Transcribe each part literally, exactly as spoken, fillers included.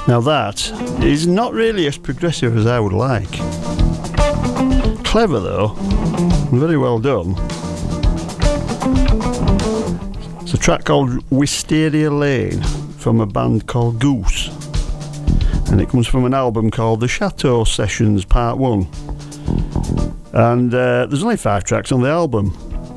Now that is not really as progressive as I would like. Clever though, very well done. It's a track called Wisteria Lane from a band called Goose, and it comes from an album called The Chateau Sessions Part one, and uh, there's only five tracks on the album,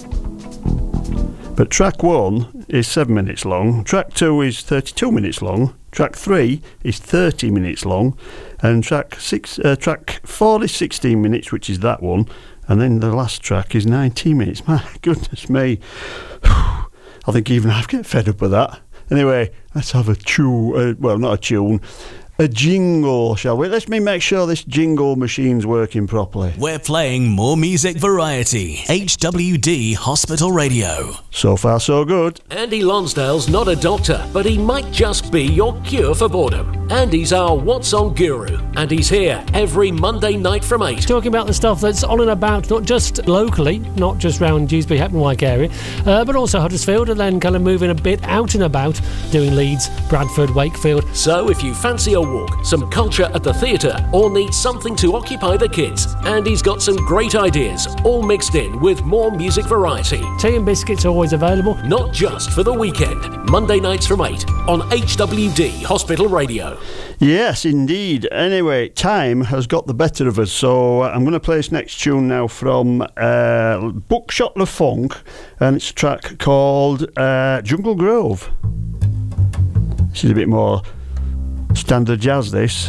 but track one is seven minutes long, track two is thirty-two minutes long, track three is thirty minutes long, and track six, uh, track four is sixteen minutes, which is that one, and then the last track is nineteen minutes. My goodness me, I think even I've get fed up with that. Anyway, let's have a tune, uh, well, not a tune, a jingle, shall we? Let me make sure this jingle machine's working properly. We're playing more music variety. H W D Hospital Radio. So far, so good. Andy Lonsdale's not a doctor, but he might just be your cure for boredom. Andy's our What's On guru, and he's here every Monday night from eight. Talking about the stuff that's on and about, not just locally, not just round Dewsbury, Hepburn, Wyke area, uh, but also Huddersfield, and then kind of moving a bit out and about, doing Leeds, Bradford, Wakefield. So if you fancy a walk, some culture at the theatre, or need something to occupy the kids, Andy's got some great ideas, all mixed in with more music variety. Tea and biscuits are always available. Not just for the weekend. Monday nights from eight on H W D Hospital Radio. Yes, indeed. Anyway, time has got the better of us, so I'm going to play this next tune now from uh, Buckshot Le Funk, and it's a track called uh, Jungle Grove. This is a bit more standard jazz, this,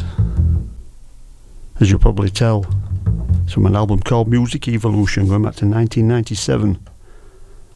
as you'll probably tell. It's from an album called Music Evolution, going back to nineteen ninety-seven.